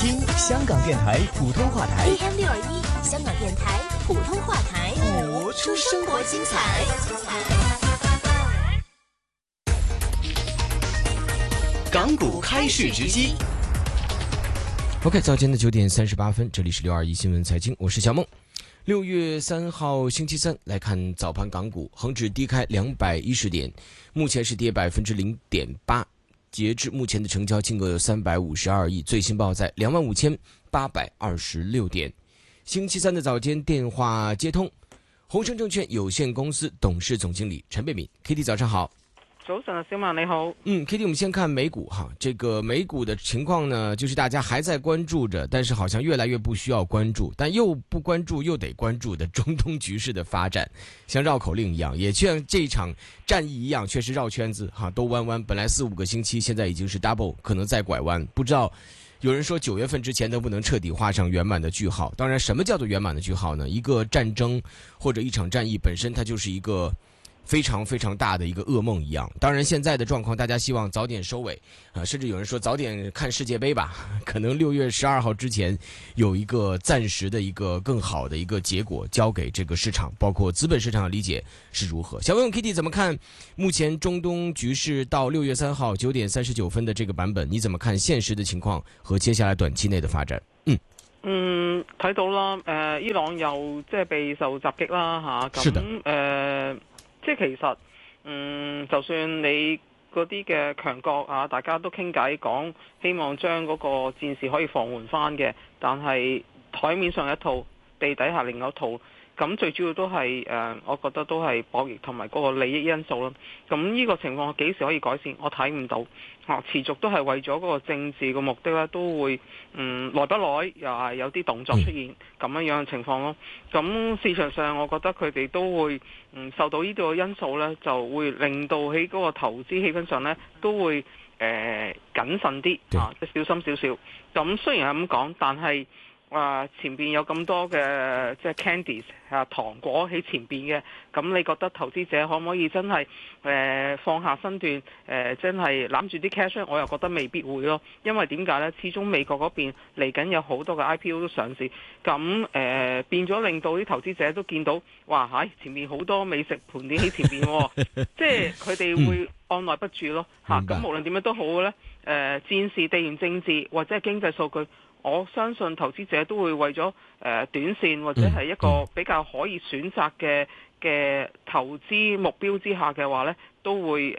听香港電台普通話台 AM621香港電台普通話台， 活出生活精彩。港股開市直擊。 OK， 早間的9點38分，這裡是621新聞財經，我是小夢。6月3號星期三來看早盤港股，恒指低開210點，目前是跌0.8%，截至目前的成交金額有352億，最新報在25,826點。星期三的早間電話接通，宏盛證券有限公司董事總經理陳蓓敏 ，Kitty 早上好。 早晨啊，小馬你好。 Kitty， 我們先看美股哈，這個美股的情況呢，就是大家還在關注着，但是好像越來越不需要關注，但又不關注又得關注的中東局勢的發展，像繞口令一樣，也像這場戰役一樣，確實繞圈子哈，都彎彎，本來4-5個星期，現在已經是 double， 可能再拐彎，不知道有人說9月份之前能不能徹底畫上圓滿的句號。當然，什麼叫做圓滿的句號呢？一個戰爭或者一場戰役本身，它就是一個非常非常大的一個噩夢一樣。當然現在的狀況大家希望早點收尾，甚至有人說早點看世界杯吧，可能6月12號之前有一個暫時的一個更好的一個結果交給這個市場，包括資本市場的理解是如何。想問問 Kitty 怎麼看目前中東局勢到6月3號9點39分的這個版本，你怎麼看現實的情況和接下來短期內的發展？ 睇到啦，伊朗又即係被受襲擊啦嚇，咁即係其實，就算你嗰啲嘅強國啊，大家都傾偈講，希望將嗰個戰事可以放緩翻嘅，但係台面上一套，地底下另一套，咁最主要都係我覺得都係博弈同埋嗰個利益因素啦。咁呢個情況幾時可以改善？我睇唔到，持續都係為咗嗰個政治嘅目的咧，都會耐不耐又係有啲動作出現咁樣樣嘅情況咯。咁市場上我覺得佢哋都會受到呢個因素咧，就會令到喺嗰個投資氣氛上咧都會謹慎啲即係小心少少。咁雖然係咁講，但係前邊有咁多嘅即係 candies 糖果喺前邊嘅，咁你覺得投資者可唔可以真係放下身段真係攬住啲 cash？ 我又覺得未必會咯，因為點解呢？始終美國嗰邊嚟緊有好多嘅 IPO 都上市，咁變咗令到啲投資者都見到，哇前面好多美食盤點喺前邊即係佢哋會按捺不住咯咁無論點樣都好呢，戰事、地緣政治或者係經濟數據，我相信投資者都會為咗短線或者係一個比較可以選擇嘅投資目標之下嘅話呢，都會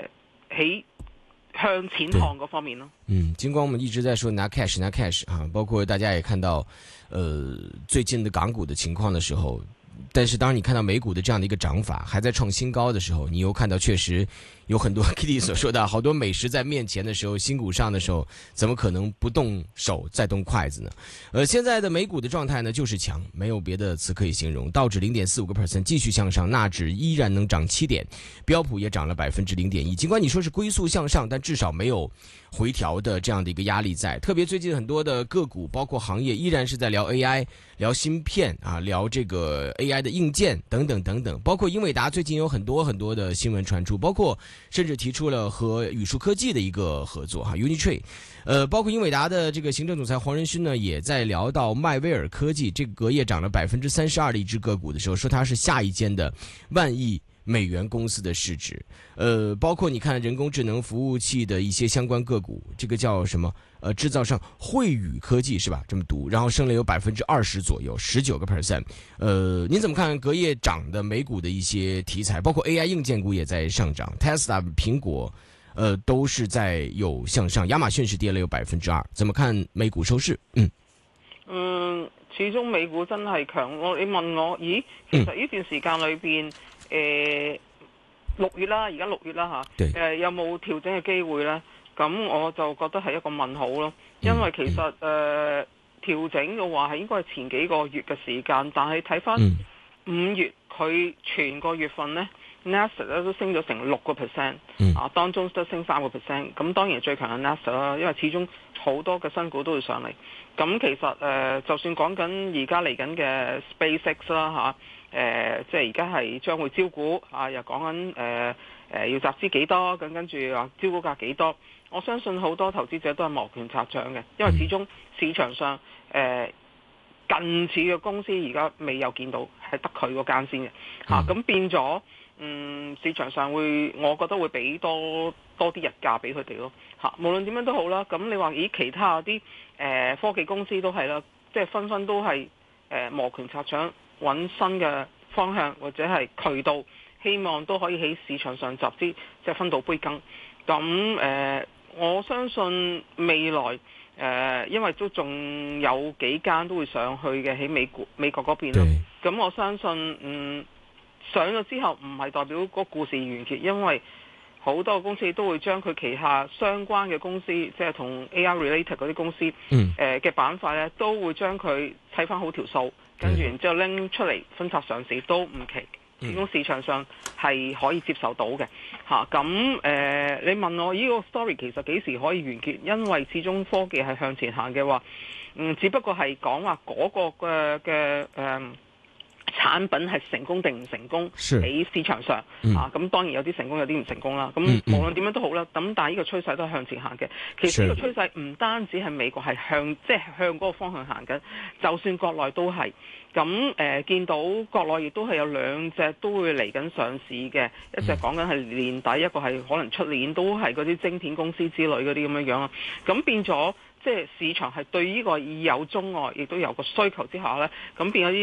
向錢看嗰方面咯。 盡管我們一直在說拿 cash 包括大家也看到最近的港股的情況的時候，但是當你看到美股的這樣的一個漲法還在創新高的時候，你又看到確實有很多 Kitty 所說的好多美食在面前的時候，新股上的時候，怎麼可能不動手再動筷子呢？現在的美股的狀態呢就是強，沒有別的詞可以形容。道指0.45%繼續向上，納指依然能漲7點，標普也漲了0.1%。儘管你說是龜速向上，但至少沒有回調的這樣的一個壓力在。特別最近很多的個股包括行業依然是在聊 AI， 聊芯片聊這個 AI 的硬件等等等等，包括英偉達最近有很多很多的新聞傳出，包括甚至提出了和宇樹科技的一個合作Unitree，包括英偉達的這個行政總裁黃仁勳呢，也在聊到邁威爾科技這個隔夜漲了32%的一隻個股的時候，說它是下一間的萬億美元公司的市值。包括你看人工智能服務器的一些相關個股，這個叫什麼？製造商惠宇科技是吧？這麼讀，然後升了有20%左右，19%。您怎麼看隔夜漲的美股的一些題材？包括 AI 硬件股也在上漲 ，Tesla、蘋果，都是在有向上。亞馬遜是跌了有2%。怎麼看美股收市？ 始終美股真係強。你問我，咦，其實呢段時間裏邊，6月啦，而家6月啦有冇調整嘅機會呢？咁我就覺得係一個問號咯，因為其實調整嘅話係應該係前幾個月嘅時間，但係睇翻5月佢全個月份呢 Nasdaq 咧都升咗成6%，當中都升3%。咁當然最強係 Nasdaq 啦，因為始終好多嘅新股都會上嚟。咁其實就算講緊而家嚟緊嘅 SpaceX 啦即係而家係將會招股又講緊要集資幾多，咁跟住話招股價幾多。 我相信好多投資者都係摩拳擦掌嘅，因為始終市場上近似嘅公司而家未有見到，係得佢嗰間先嘅嚇，咁變咗市場上我覺得會俾多啲日價俾佢哋咯嚇。無論點樣都好啦，咁你話其他啲科技公司都係啦，即係紛紛都係摩拳擦掌揾新嘅方向或者係渠道，希望都可以喺市場上集資，即係分到杯羹。咁我相信未來因為都仲有幾間都會上去嘅喺美國嗰邊啦。咁我相信上咗之後唔係代表個故事完結，因為好多公司都會將佢旗下相關嘅公司，即係同 AI related 嗰啲公司嘅板塊呢，都會將佢砌翻好條數，跟住然之後拎出嚟分拆上市都唔奇。始終市場上係可以接受到嘅嚇，咁你問我呢個 story 其實幾時可以完結？因為始終科技係向前行嘅話，只不過係講話嗰個嘅產品係成功定唔成功喺市場上咁當然有啲成功有啲唔成功啦。咁無論點樣都好啦，咁但係呢個趨勢都係向前行嘅。其實呢個趨勢唔單止係美國係向嗰個方向行緊，就算國內都係。咁見到國內亦都係有兩隻都會嚟緊上市嘅，一隻講緊係年底，一個係可能出年，都係嗰啲晶片公司之類嗰啲咁樣樣啊。咁變咗即係市場係對呢個意有中外，亦都有個需求之下呢，咁變咗呢